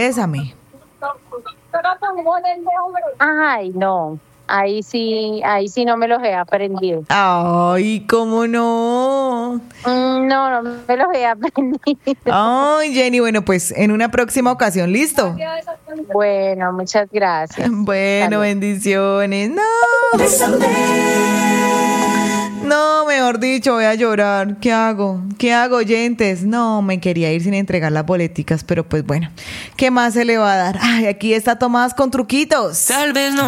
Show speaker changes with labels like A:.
A: Bésame.
B: Ay, no. Ahí sí no me los he aprendido.
A: Ay, ¿cómo no?
B: No me los he aprendido.
A: Ay, Jenny, bueno, pues en una próxima ocasión, ¿listo?
B: Bueno, muchas gracias.
A: Bueno,
B: Salud.
A: bendiciones. No. No, mejor dicho, voy a llorar. ¿Qué hago? ¿Qué hago, oyentes? No, me quería ir sin entregar las boleticas, pero pues bueno, ¿qué más se le va a dar? Ay, aquí está Tomás con truquitos.
C: Tal vez no